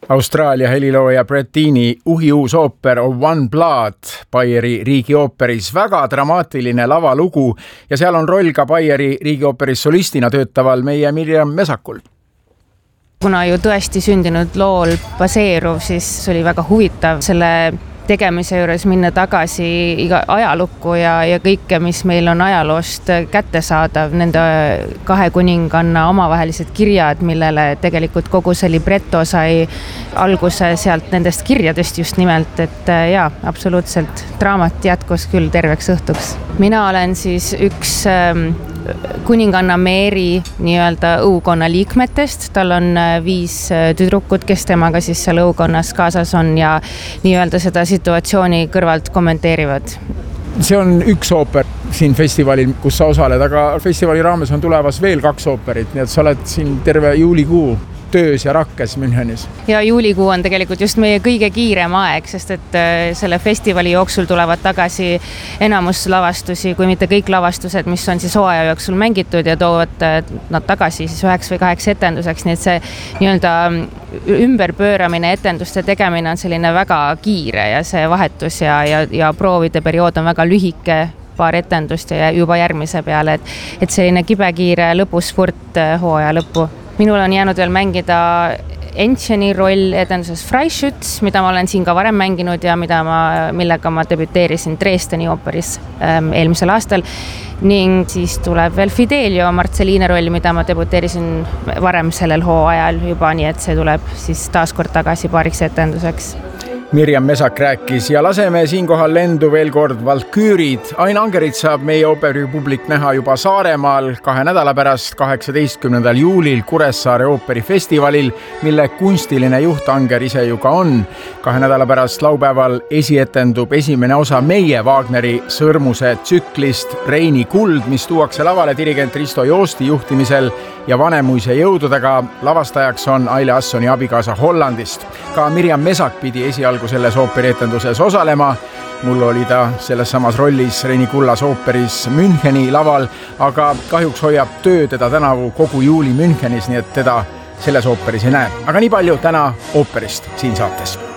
Austraalia helilooja Brett Deani uhiuus ooper One Blood Baieri riigiooperis, väga dramaatiline lavalugu ja seal on roll ka Baieri riigiooperis solistina töötaval meie Mirjam Mesakul. Kuna ju tõesti sündinud lool baseeruv, siis oli väga huvitav selle tegemise juures minna tagasi iga ajalukku ja kõike, mis meil on ajaloost kättesaadav, nende kahe kuninganna omavahelised kirjad, millele tegelikult kogu see libretto sai alguse sealt nendest kirjadest just nimelt, et jaa, absoluutselt draamat jätkus küll terveks õhtuks. Mina olen siis üks kuninganna Mary nii-öelda õukonna liikmetest, tal on 5 tüdrukut, kes temaga siis seal õukonnas kaasas on ja nii-öelda seda situatsiooni kõrvalt kommenteerivad. See on üks ooper siin festivalil, kus sa osaled, aga festivali raames on tulevas veel 2 ooperit, nii et sa oled siin terve juulikuu töös ja rakkes Münchenis. Ja juulikuu on tegelikult just meie kõige kiirem aeg, sest et selle festivali jooksul tulevad tagasi enamus lavastusi, kui mitte kõik lavastused, mis on siis hooaja jooksul mängitud ja toovad nad tagasi siis 9 või 8 etenduseks, nii et see nii-öelda ümberpööramine, etenduste tegemine on selline väga kiire ja see vahetus ja proovide periood on väga lühike, paar etendust ja juba järgmise peale, et selline kibekiire lõpuspurt hooaja lõppu. Minul on jäänud veel mängida Encheni roll etenduses Freischütz, mida ma olen siin ka varem mänginud ja millega ma debüteerisin Dresdeni ooperis eelmisel aastal. Ning siis tuleb veel Fidelio Marcelline roll, mida ma debüteerisin varem sellel hooajal juba, nii et see tuleb siis taaskord tagasi paariks etenduseks. Mirjam Mesak rääkis ja laseme siinkohal lendu veel kord Valküürid. Ain Angerit saab meie ooperipublik näha juba Saaremaal 2 nädala pärast 18. juulil Kuressaare ooperifestivalil, mille kunstiline juht Anger ise ju ka on. 2 nädala pärast laupäeval esietendub esimene osa meie Wagneri Sõrmuse tsüklist Reini kuld, mis tuuakse lavale dirigent Risto Joosti juhtimisel ja Vanemuise jõududega. Lavastajaks on Aile Assoni abikaasa Hollandist. Ka Mirjam Mesak pidi esialgu selles ooperietenduses osalema. Mul oli ta selles samas rollis Reini kullas ooperis Müncheni laval, aga kahjuks hoiab töö teda tänavu kogu juuli Münchenis, nii et teda selles ooperis ei näe. Aga nii palju täna ooperist siin saates.